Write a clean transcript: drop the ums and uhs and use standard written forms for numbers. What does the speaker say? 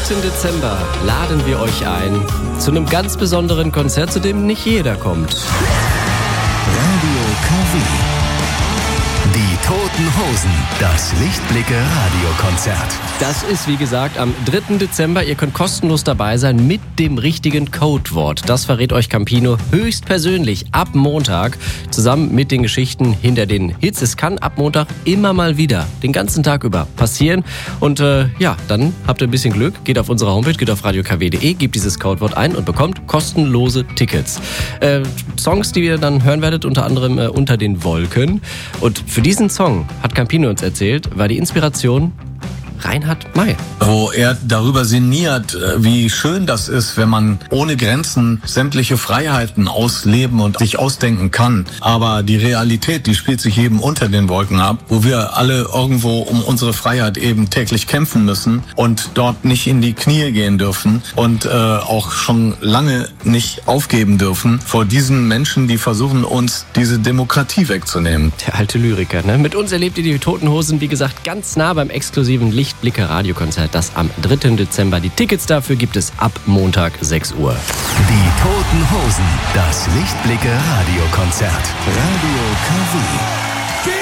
Dezember laden wir euch ein zu einem ganz besonderen Konzert, zu dem nicht jeder kommt. Radio KW. Die Toten Hosen, das Lichtblicke-Radiokonzert. Das ist, wie gesagt, am 3. Dezember. Ihr könnt kostenlos dabei sein mit dem richtigen Codewort. Das verrät euch Campino höchstpersönlich ab Montag, zusammen mit den Geschichten hinter den Hits. Es kann ab Montag immer mal wieder, den ganzen Tag über, passieren. Und dann habt ihr ein bisschen Glück. Geht auf unsere Homepage, geht auf radiokw.de, gebt dieses Codewort ein und bekommt kostenlose Tickets. Songs, die ihr dann hören werdet, unter anderem Unter den Wolken. Und für diesen Song, hat Campino uns erzählt, war die Inspiration Reinhard May. Wo er darüber sinniert, wie schön das ist, wenn man ohne Grenzen sämtliche Freiheiten ausleben und sich ausdenken kann. Aber die Realität, die spielt sich eben unter den Wolken ab, wo wir alle irgendwo um unsere Freiheit eben täglich kämpfen müssen und dort nicht in die Knie gehen dürfen und auch schon lange nicht aufgeben dürfen vor diesen Menschen, die versuchen, uns diese Demokratie wegzunehmen. Der alte Lyriker, ne? Mit uns erlebt ihr die Toten Hosen, wie gesagt, ganz nah beim exklusiven Lichtblicke-Radiokonzert, das am 3. Dezember. Die Tickets dafür gibt es ab Montag 6 Uhr. Die Toten Hosen, das Lichtblicke-Radiokonzert. Radio KW.